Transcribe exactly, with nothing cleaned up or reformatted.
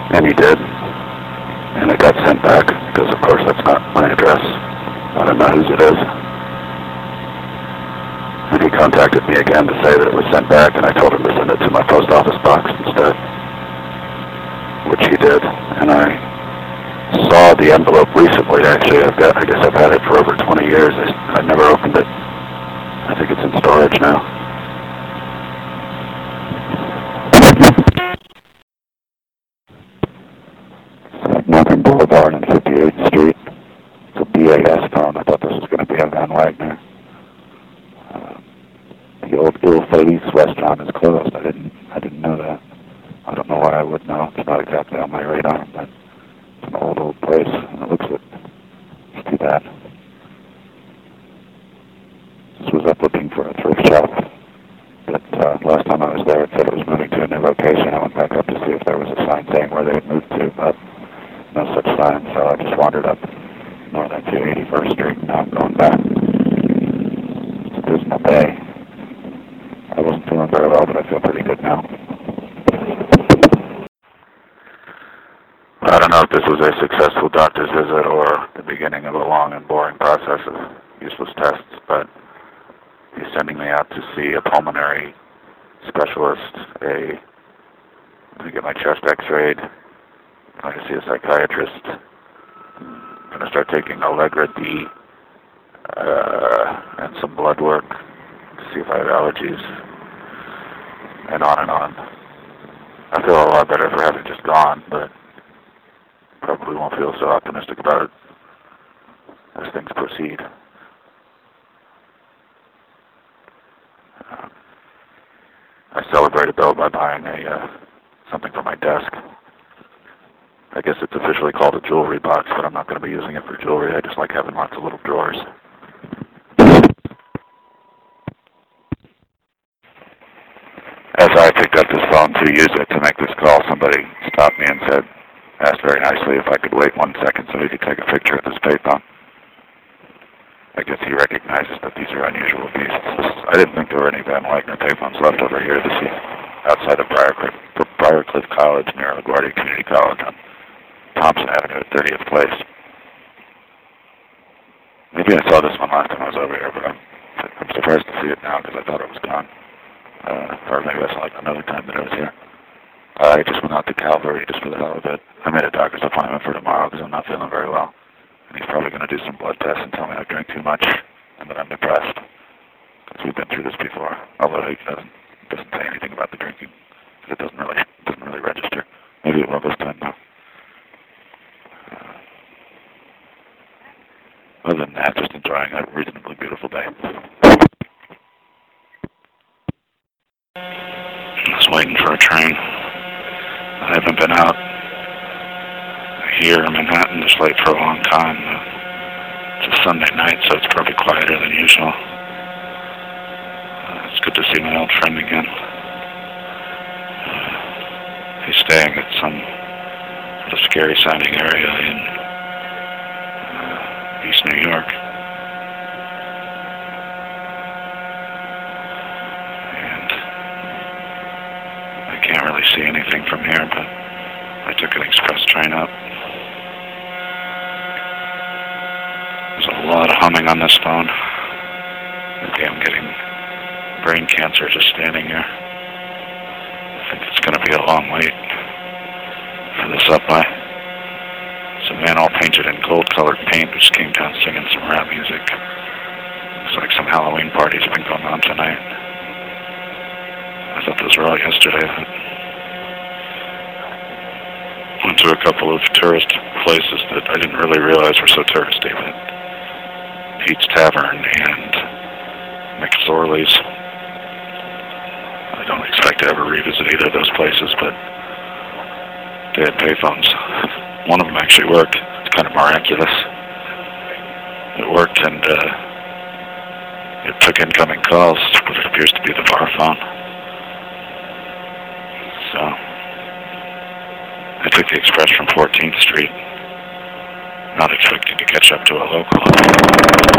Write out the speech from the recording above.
And he did. And it got sent back, because of course that's not my address. I don't know whose it is. And he contacted me again to say that it was sent back, and I told him to send it to my post office box instead. Which he did. And I saw the envelope recently, actually. I've got, I guess I've had it for over twenty years. I, I never opened it. I think it's in storage now. Northern Boulevard and fifty-eighth Street. It's a B A S phone. I thought this was going to be a Van Wagner. Uh, the old Ill Fades restaurant is closed. I didn't, I didn't know that. I don't know why I would know. It's not exactly on my radar, but it's an old, old place, and it looks like it's too bad. This was up looking for a thrift shop, but uh, last time I was there, it said it was moving to a new location. I went back up to see if there was a sign saying where they would move to, but no such sign, so I just wandered up northern to eighty-first Street, and now I'm going back. It's a dismal day. I wasn't feeling very well, but I feel pretty good now. I don't know if this was a successful doctor's visit or the beginning of a long and boring process of useless tests, but he's sending me out to see a pulmonary specialist, a, to get my chest x-rayed, I'm going to see a psychiatrist. I'm going to start taking Allegra D uh, and some blood work to see if I have allergies, and on and on. I feel a lot better for having just gone, but probably won't feel so optimistic about it as things proceed. Uh, I celebrated though by buying a uh, something for my desk. I guess it's officially called a jewelry box, but I'm not going to be using it for jewelry. I just like having lots of little drawers. As I picked up this phone to use it to make this call, somebody stopped me and said, asked very nicely if I could wait one second so he could take a picture of this payphone. I guess he recognizes that these are unusual beasts. I didn't think there were any Van Wagner payphones left over here. This is outside of Briarcliff, Briarcliff College near LaGuardia Community College on Thompson Avenue at thirtieth Place. Maybe I saw this one last time I was over here, but I'm, I'm surprised to see it now because I thought it was gone. Uh, or maybe I saw it another time that I was here. I just went out to Calvary just for the hell of it. I made a doctor's appointment for tomorrow because I'm not feeling very well. And he's probably going to do some blood tests and tell me I drink too much and that I'm depressed. Because we've been through this before. Although he doesn't, doesn't say anything about the drinking. Because it doesn't really, doesn't really register. Maybe it will this time though. Uh, other than that, just enjoying a reasonably beautiful day. Just waiting for a train. I haven't been out here in Manhattan this late for a long time. It's a Sunday night, so it's probably quieter than usual. Uh, it's good to see my old friend again. Uh, he's staying at some sort of scary-sounding area in uh, East New York. I can't really see anything from here, but I took an express train up. There's a lot of humming on this phone. Maybe I'm getting brain cancer just standing here. I think it's going to be a long wait for this up-by. Some man all painted in gold-colored paint who just came down singing some rap music. Looks like some Halloween parties have been going on tonight. I thought those were all yesterday. Went to a couple of tourist places that I didn't really realize were so touristy, but Pete's Tavern and McSorley's. I don't expect to ever revisit either of those places, but they had payphones. One of them actually worked. It's kind of miraculous. It worked, and uh, it took incoming calls, but it appears to be the bar phone. So I took the express from fourteenth Street, not expecting to catch up to a local.